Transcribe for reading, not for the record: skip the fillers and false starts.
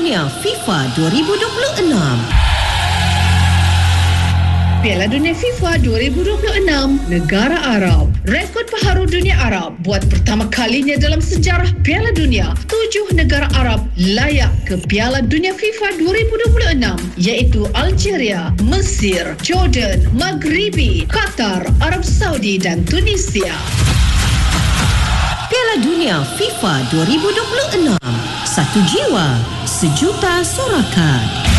Dunia FIFA 2026. Piala Dunia FIFA 2026 Negara Arab. Rekod paharu dunia Arab buat pertama kalinya dalam sejarah Piala Dunia. 7 negara Arab layak ke Piala Dunia FIFA 2026 iaitu Algeria, Mesir, Jordan, Maghribi, Qatar, Arab Saudi dan Tunisia. Piala Dunia FIFA 2026. Satu jiwa, sejuta sorakan.